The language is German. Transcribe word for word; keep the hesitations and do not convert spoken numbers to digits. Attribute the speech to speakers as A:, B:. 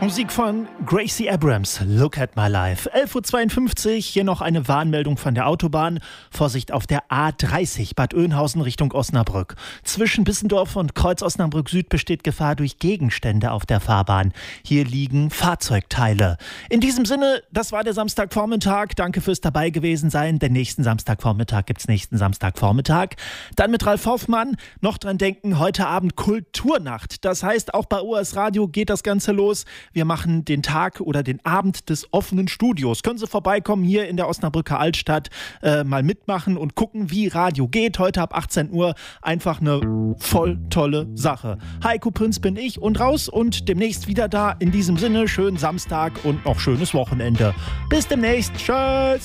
A: Musik von Gracie Abrams, Look at My Life. elf Uhr zweiundfünfzig, hier noch eine Warnmeldung von der Autobahn. Vorsicht auf der A dreißig, Bad Oeynhausen Richtung Osnabrück. Zwischen Bissendorf und Kreuz Osnabrück Süd besteht Gefahr durch Gegenstände auf der Fahrbahn. Hier liegen Fahrzeugteile. In diesem Sinne, das war der Samstagvormittag. Danke fürs dabei gewesen sein. Den nächsten Samstagvormittag gibt's nächsten Samstagvormittag. Dann mit Ralf Hoffmann. Noch dran denken, heute Abend Kulturnacht. Das heißt, auch bei O S Radio geht das Ganze los. Wir machen den Tag oder den Abend des offenen Studios. Können Sie vorbeikommen hier in der Osnabrücker Altstadt, äh, mal mitmachen und gucken, wie Radio geht. Heute ab achtzehn Uhr einfach eine voll tolle Sache. Heiko Prinz bin ich und raus und demnächst wieder da. In diesem Sinne, schönen Samstag und noch schönes Wochenende. Bis demnächst. Tschüss.